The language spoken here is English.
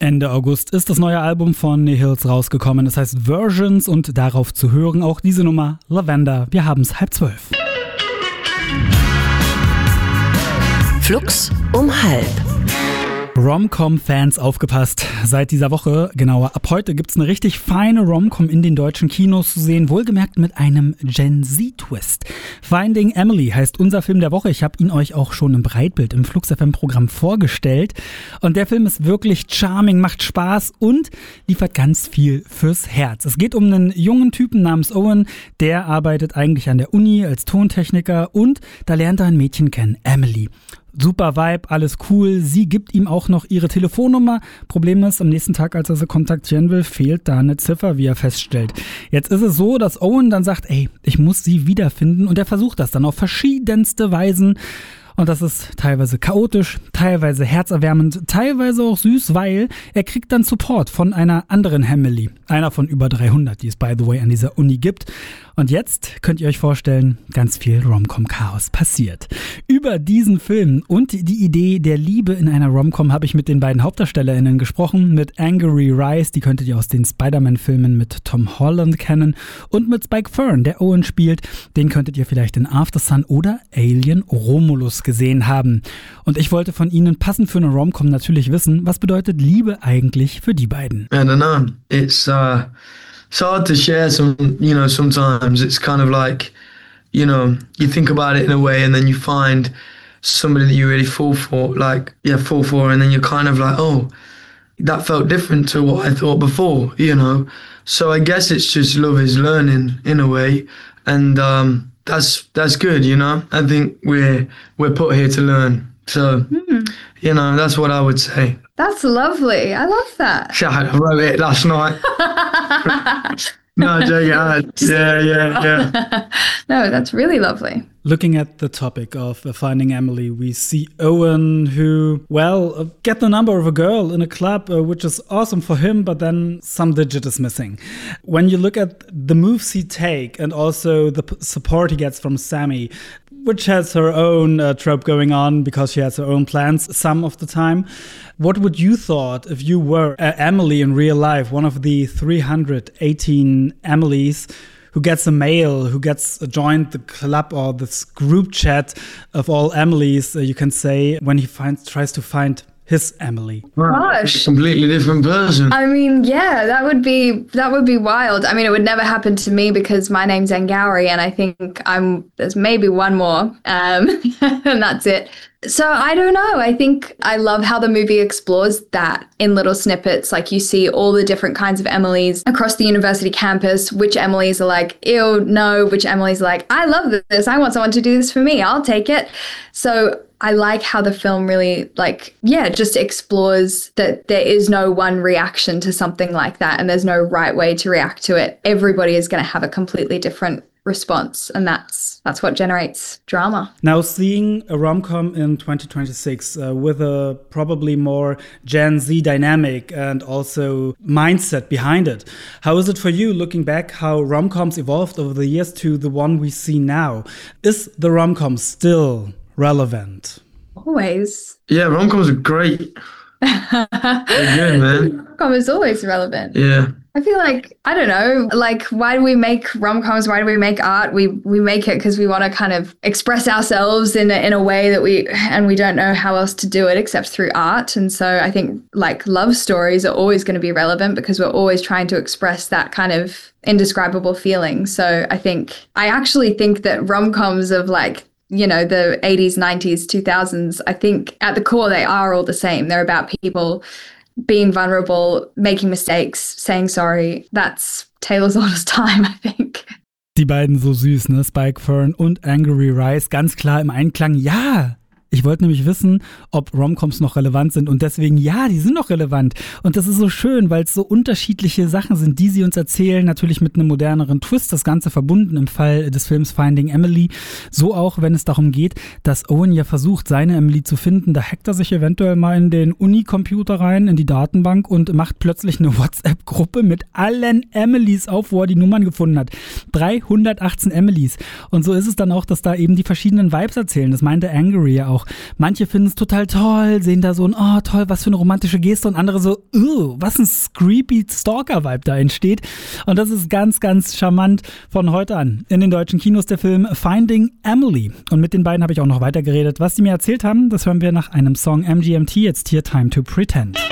Ende August ist das neue Album von Nihils rausgekommen. Das heißt Versions und darauf zu hören auch diese Nummer Lavender. Wir haben es 11:30. Flux um 11:30. Rom-Com-Fans aufgepasst. Seit dieser Woche, genauer ab heute, gibt's eine richtig feine Rom-Com in den deutschen Kinos zu sehen, wohlgemerkt mit einem Gen-Z-Twist. Finding Emily heißt unser Film der Woche. Ich habe ihn euch auch schon im Breitbild im Flux FM-Programm vorgestellt. Und der Film ist wirklich charming, macht Spaß und liefert ganz viel fürs Herz. Es geht um einen jungen Typen namens Owen, der arbeitet eigentlich an der Uni als Tontechniker und da lernt er ein Mädchen kennen, Emily. Super Vibe, alles cool. Sie gibt ihm auch noch ihre Telefonnummer. Problem ist, am nächsten Tag, als er sie kontaktieren will, fehlt da eine Ziffer, wie er feststellt. Jetzt ist es so, dass Owen dann sagt, ich muss sie wiederfinden. Und er versucht das dann auf verschiedenste Weisen. Und das ist teilweise chaotisch, teilweise herzerwärmend, teilweise auch süß, weil er kriegt dann Support von einer anderen Emily. Einer von über 300, die es by the way an dieser Uni gibt. Und jetzt könnt ihr euch vorstellen, ganz viel Rom-Com-Chaos passiert. Über diesen Film und die Idee der Liebe in einer Rom-Com habe ich mit den beiden HauptdarstellerInnen gesprochen. Mit Angourie Rice, die könntet ihr aus den Spider-Man-Filmen mit Tom Holland kennen. Und mit Spike Fern, der Owen spielt. Den könntet ihr vielleicht in After Sun oder Alien Romulus gesehen haben. Und ich wollte von ihnen passend für eine Rom-Com natürlich wissen, was bedeutet Liebe eigentlich für die beiden? I don't know. It's hard to share sometimes it's kind of like, you think about it in a way and then you find somebody that you really fall for and then you're kind of like, oh, that felt different to what I thought before, So I guess it's just love is learning in a way and that's good, I think we're put here to learn. So, that's what I would say. That's lovely. I love that. I wrote it last night. No, yeah. No, that's really lovely. Looking at the topic of Finding Emily, we see Owen who, get the number of a girl in a club, which is awesome for him, but then some digit is missing. When you look at the moves he take and also the support he gets from Sammy, which has her own trope going on because she has her own plans some of the time. What would you thought if you were Emily in real life, one of the 318 Emilys who gets a mail, who gets joined the club or this group chat of all Emilys, you can say, when he tries to find his Emily? Gosh. Completely different person. I mean, yeah, that would be wild. I mean, it would never happen to me because my name's Angourie and I think there's maybe one more and that's it. So I don't know. I think I love how the movie explores that in little snippets. Like you see all the different kinds of Emilys across the university campus, which Emilys are like, ew, no, which Emilys are like, I love this. I want someone to do this for me. I'll take it. So I like how the film really just explores that there is no one reaction to something like that and there's no right way to react to it. Everybody is going to have a completely different response and that's what generates drama. Now seeing a rom-com in 2026 with a probably more Gen Z dynamic and also mindset behind it, how is it for you looking back how rom-coms evolved over the years to the one we see now? Is the rom-com still relevant? Always. Yeah, rom-coms are great. They're good, man. Rom-com is always relevant. Yeah. I feel like, I don't know, like why do we make rom-coms? Why do we make art? We make it because we want to kind of express ourselves in a way that we don't know how else to do it except through art. And so I think like love stories are always going to be relevant because we're always trying to express that kind of indescribable feeling. So I actually think that rom-coms of like, the 80s, 90s, 2000s, I think at the core, they are all the same. They're about people being vulnerable, making mistakes, saying sorry. That's Taylor's Oldest Time, I think. Die beiden so süß, ne? Spike Fern und Angourie Rice, ganz klar im Einklang. Ja, ich wollte nämlich wissen, ob Romcoms noch relevant sind und deswegen, ja, die sind noch relevant. Und das ist so schön, weil es so unterschiedliche Sachen sind, die sie uns erzählen, natürlich mit einem moderneren Twist, das Ganze verbunden im Fall des Films Finding Emily. So auch, wenn es darum geht, dass Owen ja versucht, seine Emily zu finden. Da hackt er sich eventuell mal in den Uni-Computer rein, in die Datenbank und macht plötzlich eine WhatsApp-Gruppe mit allen Emilys auf, wo er die Nummern gefunden hat. 318 Emilys. Und so ist es dann auch, dass da eben die verschiedenen Vibes erzählen. Das meinte Angourie ja auch auch. Manche finden es total toll, sehen da so ein, oh toll, was für eine romantische Geste und andere so, was ein creepy Stalker-Vibe da entsteht. Und das ist ganz, ganz charmant von heute an. In den deutschen Kinos der Film Finding Emily. Und mit den beiden habe ich auch noch weitergeredet. Was die mir erzählt haben, das hören wir nach einem Song MGMT. Jetzt hier Time to Pretend.